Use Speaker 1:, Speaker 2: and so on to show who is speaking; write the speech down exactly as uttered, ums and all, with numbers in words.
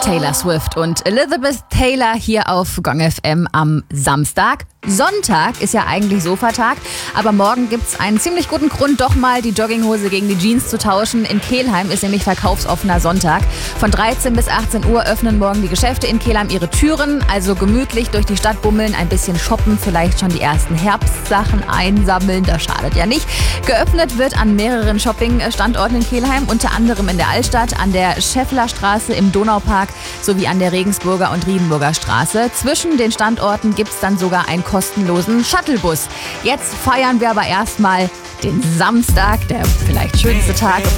Speaker 1: Taylor Swift und Elizabeth Taylor hier auf Gong F M am Samstag. Sonntag ist ja eigentlich Sofatag, aber morgen gibt's einen ziemlich guten Grund, doch mal die Jogginghose gegen die Jeans zu tauschen. In Kelheim ist nämlich verkaufsoffener Sonntag. Von dreizehn bis achtzehn Uhr öffnen morgen die Geschäfte in Kelheim ihre Türen. Also gemütlich durch die Stadt bummeln, ein bisschen shoppen, vielleicht schon die ersten Herbstsachen einsammeln, das schadet ja nicht. Geöffnet wird an mehreren Shopping-Standorten in Kelheim, unter anderem in der Altstadt, an der Schefflerstraße, im Donaupark sowie an der Regensburger und Riedenburger Straße. Zwischen den Standorten gibt's dann sogar ein kostenlosen Shuttlebus. Jetzt feiern wir aber erstmal den Samstag, der vielleicht schönste Tag